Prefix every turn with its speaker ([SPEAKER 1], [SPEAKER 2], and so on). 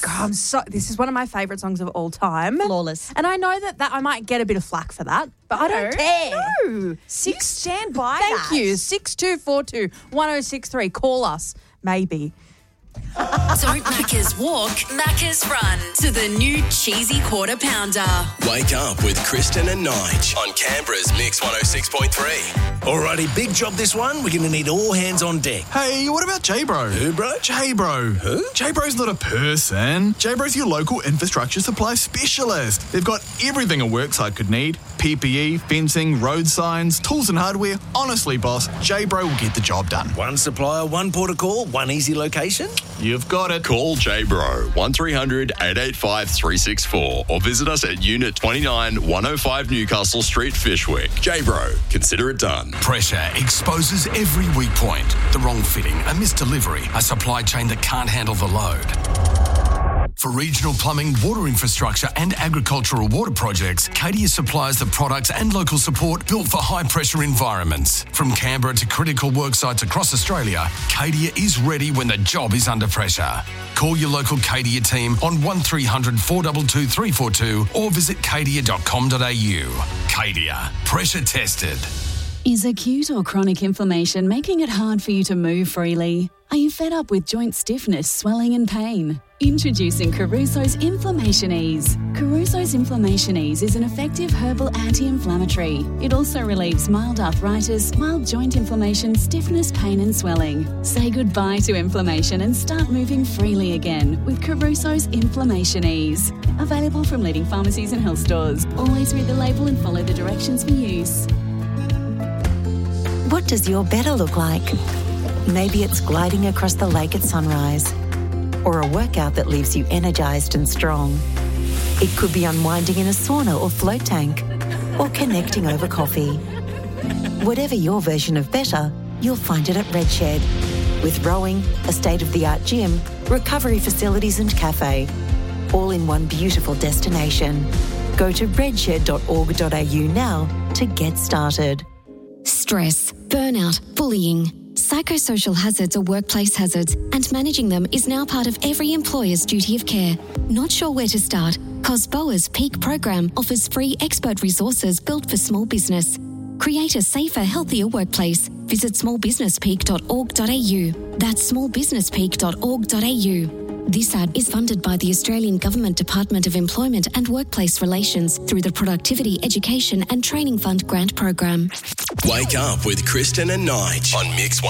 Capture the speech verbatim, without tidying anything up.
[SPEAKER 1] God, I'm so. This is one of my favourite songs of all time.
[SPEAKER 2] Flawless.
[SPEAKER 1] And I know that, that I might get a bit of flack for that, but I don't
[SPEAKER 2] No,
[SPEAKER 1] care.
[SPEAKER 2] No. Six, you stand by
[SPEAKER 1] Thank
[SPEAKER 2] that.
[SPEAKER 1] you. six two four two, one oh six three. Call us. Maybe.
[SPEAKER 3] Don't Maccas walk, Maccas run to the new cheesy quarter pounder.
[SPEAKER 4] Wake up with Kristen and Nige on Canberra's Mix one oh six point three.
[SPEAKER 5] Alrighty, big job this one. We're going to need all hands on deck.
[SPEAKER 6] Hey, what about J-Bro?
[SPEAKER 5] Who, bro?
[SPEAKER 6] J-Bro.
[SPEAKER 5] Who?
[SPEAKER 6] J-Bro's not a person. J-Bro's your local infrastructure supply specialist. They've got everything a worksite could need. P P E, fencing, road signs, tools and hardware. Honestly, boss, J-Bro will get the job done.
[SPEAKER 5] One supplier, one port of call, one easy location.
[SPEAKER 6] You've got it.
[SPEAKER 4] Call J-Bro one three hundred, eight eight five, three six four or visit us at Unit twenty-nine, one oh five Newcastle Street, Fishwick. J-Bro, consider it done.
[SPEAKER 7] Pressure exposes every weak point. The wrong fitting, a missed delivery, a supply chain that can't handle the load. For regional plumbing, water infrastructure and agricultural water projects, Cadia supplies the products and local support built for high-pressure environments. From Canberra to critical work sites across Australia, Cadia is ready when the job is under pressure. Call your local Cadia team on one three hundred, four two two, three four two or visit cadia dot com dot a u. Cadia. Pressure tested.
[SPEAKER 8] Is acute or chronic inflammation making it hard for you to move freely? Are you fed up with joint stiffness, swelling and pain? Introducing Caruso's Inflammation Ease. Caruso's Inflammation Ease is an effective herbal anti-inflammatory. It also relieves mild arthritis, mild joint inflammation, stiffness, pain and swelling. Say goodbye to inflammation and start moving freely again with Caruso's Inflammation Ease. Available from leading pharmacies and health stores. Always read the label and follow the directions for use.
[SPEAKER 9] What does your better look like? Maybe it's gliding across the lake at sunrise, or a workout that leaves you energized and strong. It could be unwinding in a sauna or float tank, or connecting over coffee. Whatever your version of better, you'll find it at Redshed. With rowing, a state-of-the-art gym, recovery facilities and cafe, all in one beautiful destination. Go to redshed dot org dot a u now to get started.
[SPEAKER 10] Stress, burnout, bullying. Psychosocial hazards are workplace hazards, and managing them is now part of every employer's duty of care. Not sure where to start? COSBOA's Peak program offers free expert resources built for small business. Create a safer, healthier workplace. Visit small business peak dot org dot a u. That's small business peak dot org dot a u. This ad is funded by the Australian Government Department of Employment and Workplace Relations through the Productivity, Education and Training Fund grant program.
[SPEAKER 4] Wake up with Kristen and Nige on Mix